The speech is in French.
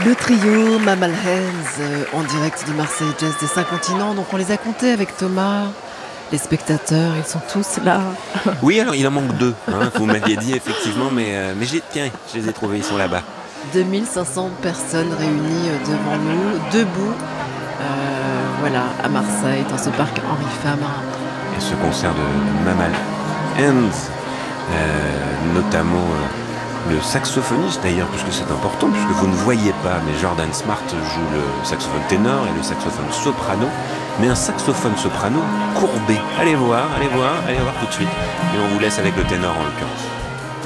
Le trio Mammal Hands en direct du Marseille Jazz des 5 continents. Donc on les a comptés avec Thomas. Les spectateurs, ils sont tous là. Oui, alors il en manque 2. Vous m'aviez dit effectivement, mais je les ai trouvés, ils sont là-bas. 2500 personnes réunies devant nous, debout, voilà, à Marseille, dans ce parc Henri Fabre. Et ce concert de Mammal Hands, notamment le saxophoniste d'ailleurs, puisque c'est important, puisque vous ne voyez pas, mais Jordan Smart joue le saxophone ténor et le saxophone soprano, mais un saxophone soprano courbé. Allez voir tout de suite. Et on vous laisse avec le ténor en l'occurrence.